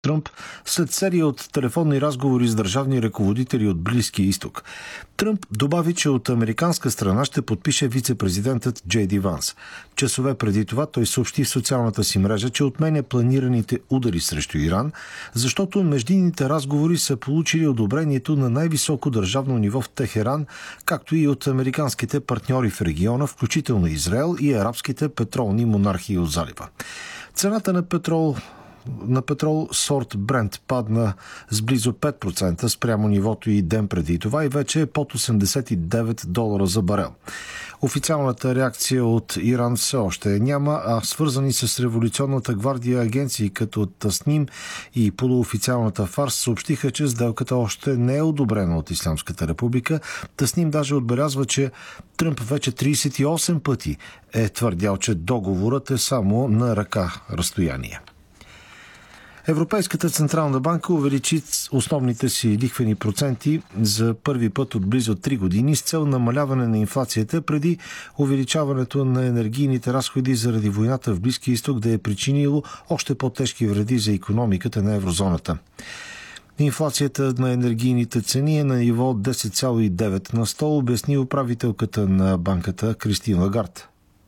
Тръмп след серия от телефонни разговори с държавни ръководители от Близкия изток. Тръмп добави, че от американска страна ще подпише вице-президентът Джей Ди Ванс. Часове преди това той съобщи в социалната си мрежа, че отменя планираните удари срещу Иран, защото междинните разговори са получили одобрението на най-високо държавно ниво в Техеран, както и от американските партньори в региона, включително Израел и арабските петролни монархии от залива. Цената на петрол сорт Брент падна с близо 5% спрямо нивото и ден преди това и вече е под $89 за барел. Официалната реакция от Иран все още няма, а свързани с революционната гвардия агенции като Тасним и полуофициалната Фарс съобщиха, че сделката още не е одобрена от Ислямската република. Тасним даже отбелязва, че Тръмп вече 38 пъти е твърдял, че договорът е само на ръка разстояние. Европейската централна банка увеличи основните си лихвени проценти за първи път от близо 3 години с цел намаляване на инфлацията преди увеличаването на енергийните разходи заради войната в Близкия изток да е причинило още по-тежки вреди за икономиката на еврозоната. Инфлацията на енергийните цени е на ниво 10,9 на 100, обясни управителката на банката Кристин Лагард.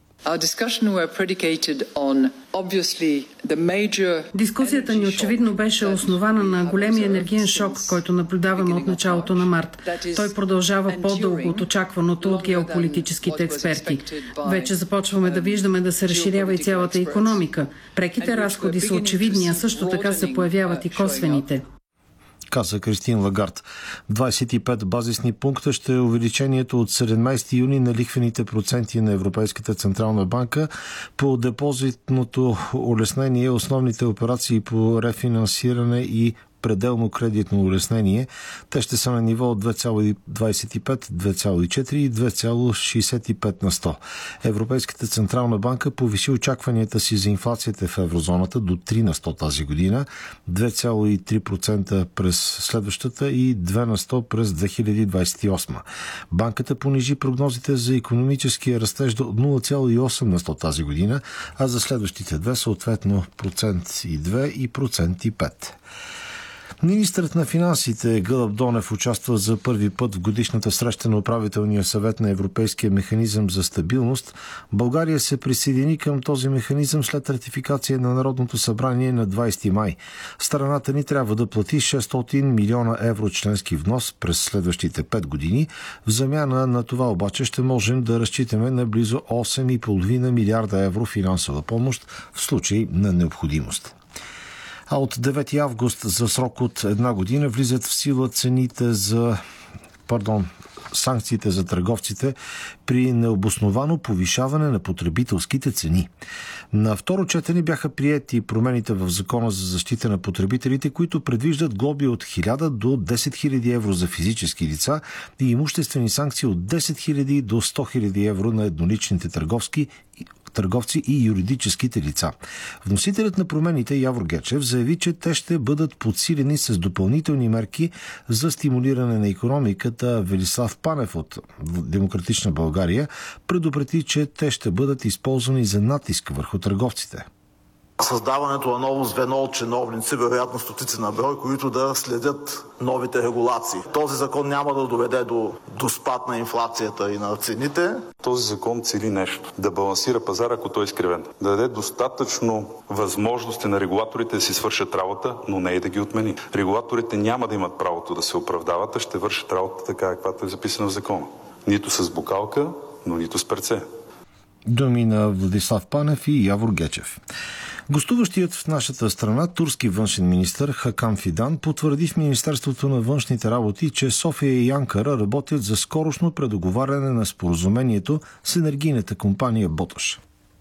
Дискусията ни очевидно беше основана на големия енергиен шок, който наблюдаваме от началото на март. Той продължава по-дълго от очакваното от геополитическите експерти. Вече започваме да виждаме да се разширява и цялата икономика. Преките разходи са очевидни, а също така се появяват и косвените. Каза Кристин Лагард. 25 базисни пункта ще е увеличението от 17 юни на лихвените проценти на Европейската централна банка по депозитното улеснение, основните операции по рефинансиране и пределно кредитно улеснение. Те ще са на ниво от 2,25, 2,4 и 2,65 на 100. Европейската централна банка повиши очакванията си за инфлацията в еврозоната до 3 на 100 тази година, 2,3% през следващата и 2 на 100 през 2028. Банката понижи прогнозите за икономическия растеж до 0,8 на 100 тази година, а за следващите две съответно 1,2% и 1,5%. Министърът на финансите Гълъб Донев участва за първи път в годишната среща на управителния съвет на Европейския механизъм за стабилност. България се присъедини към този механизъм след ратификация на Народното събрание на 20 май. Страната ни трябва да плати 600 милиона евро членски внос през следващите 5 години. В замяна на това обаче ще можем да разчитаме на близо 8,5 милиарда евро финансова помощ в случай на необходимост. А от 9 август за срок от една година влизат в сила санкциите за търговците при необосновано повишаване на потребителските цени. На второ четене бяха приети промените в Закона за защита на потребителите, които предвиждат глоби от 1000 до 10 000 евро за физически лица и имуществени санкции от 10 000 до 100 000 евро на едноличните търговци и юридическите лица. Вносителят на промените Явор Гечев заяви, че те ще бъдат подсилени с допълнителни мерки за стимулиране на икономиката. Велислав Панев от Демократична България предупреди, че те ще бъдат използвани за натиск върху търговците. Създаването на ново звено от чиновници, вероятно стотици на брой, които да следят новите регулации. Този закон няма да доведе до спад на инфлацията и на цените. Този закон цели нещо. Да балансира пазара, ако той е изкривен. Да даде достатъчно възможности на регулаторите да си свършат работа, но не и да ги отмени. Регулаторите няма да имат правото да се оправдават, а ще вършат работа така, каквато е записана в закона. Нито с букалка, но нито с перце. Думи на Владислав Панев и Явор Гечев. Гостуващият в нашата страна турски външен министър Хакан Фидан потвърди в Министерството на външните работи, че София и Анкара работят за скорошно предоговаряне на споразумението с енергийната компания Боташ.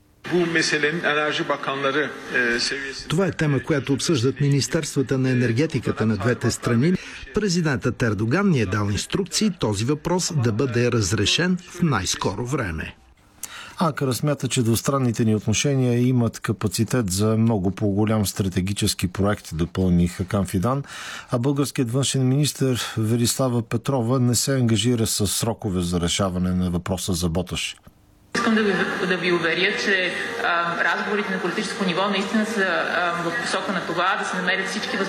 Това е тема, която обсъждат министерствата на енергетиката на двете страни. Президентът Ердоган ни е дал инструкции този въпрос да бъде разрешен в най-скоро време. Анкара смята, че двустранните ни отношения имат капацитет за много по-голям стратегически проект, допълни Хакан Фидан, а българският външен министър Велислава Петрова не се ангажира с срокове за решаване на въпроса за Боташ. Искам да ви уверя, че разговорите на политическо ниво наистина са в посока на това да се намерят всички възможности